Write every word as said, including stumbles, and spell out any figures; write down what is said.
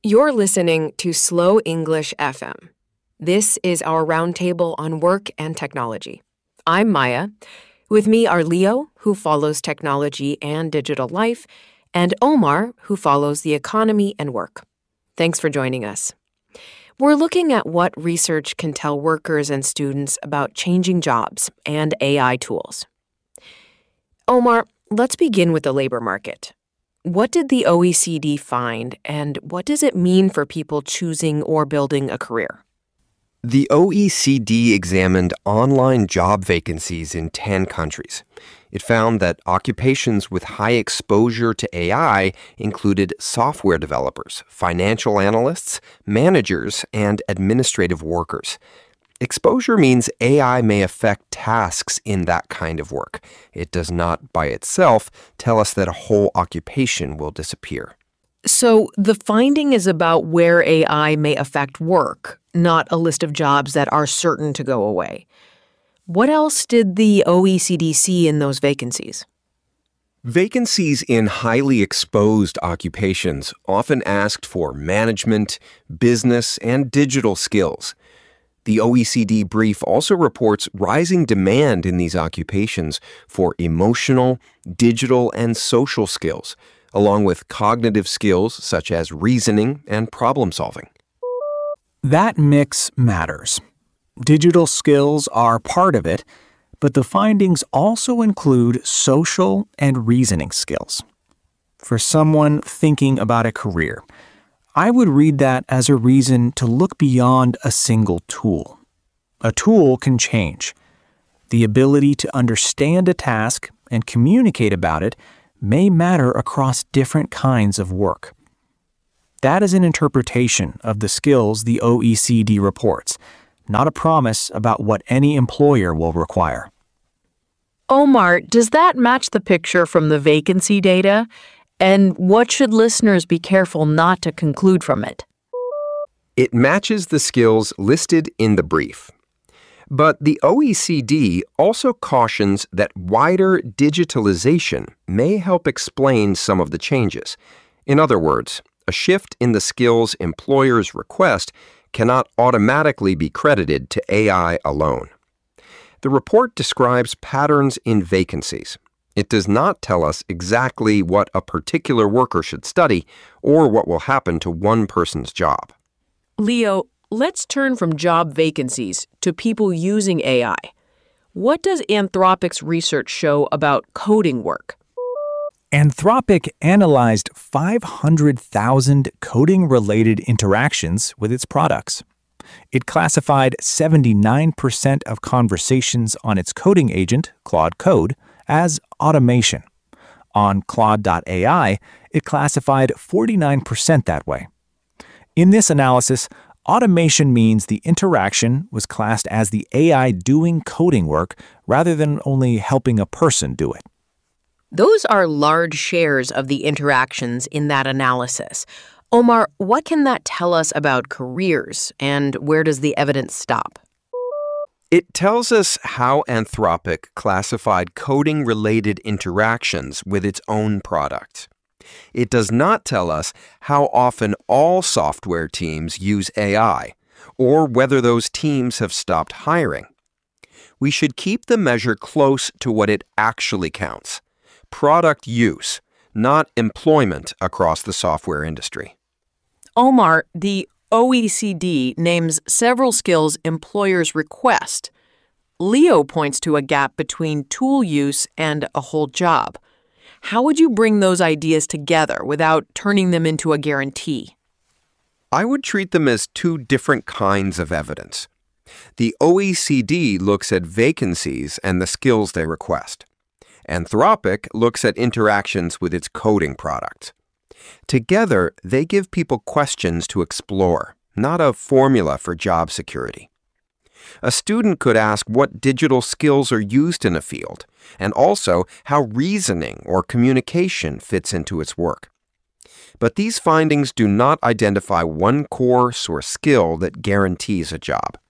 You're listening to Slow English F M. This is our roundtable on work and technology. I'm Maya. With me are Leo, who follows technology and digital life, and Omar, who follows the economy and work. Thanks for joining us. We're looking at what research can tell workers and students about changing jobs and A I tools. Omar, let's begin with the labor market. What did the O E C D find, and what does it mean for people choosing or building a career? The O E C D examined online job vacancies in ten countries. It found that occupations with high exposure to A I included software developers, financial analysts, managers, and administrative workers. Exposure means A I may affect tasks in that kind of work. It does not, by itself, tell us that a whole occupation will disappear. So the finding is about where A I may affect work, not a list of jobs that are certain to go away. What else did the O E C D see in those vacancies? Vacancies in highly exposed occupations often asked for management, business, and digital skills. The O E C D brief also reports rising demand in these occupations for emotional, digital, and social skills, along with cognitive skills such as reasoning and problem solving. That mix matters. Digital skills are part of it, but the findings also include social and reasoning skills. For someone thinking about a career, I would read that as a reason to look beyond a single tool. A tool can change. The ability to understand a task and communicate about it may matter across different kinds of work. That is an interpretation of the skills the O E C D reports, not a promise about what any employer will require. Omar, does that match the picture from the vacancy data? And what should listeners be careful not to conclude from it? It matches the skills listed in the brief. But the O E C D also cautions that wider digitalization may help explain some of the changes. In other words, a shift in the skills employers request cannot automatically be credited to A I alone. The report describes patterns in vacancies. It does not tell us exactly what a particular worker should study or what will happen to one person's job. Leo, let's turn from job vacancies to people using A I. What does Anthropic's research show about coding work? Anthropic analyzed five hundred thousand coding-related interactions with its products. It classified seventy-nine percent of conversations on its coding agent, Claude Code, as automation. On Claude dot A I, it classified forty-nine percent that way. In this analysis, automation means the interaction was classed as the A I doing coding work rather than only helping a person do it. Those are large shares of the interactions in that analysis. Omar, what can that tell us about careers, and where does the evidence stop? It tells us how Anthropic classified coding-related interactions with its own product. It does not tell us how often all software teams use A I, or whether those teams have stopped hiring. We should keep the measure close to what it actually counts: product use, not employment across the software industry. Omar, the O E C D names several skills employers request. Leo points to a gap between tool use and a whole job. How would you bring those ideas together without turning them into a guarantee? I would treat them as two different kinds of evidence. The O E C D looks at vacancies and the skills they request. Anthropic looks at interactions with its coding products. Together, they give people questions to explore, not a formula for job security. A student could ask what digital skills are used in a field, and also how reasoning or communication fits into its work. But these findings do not identify one course or skill that guarantees a job.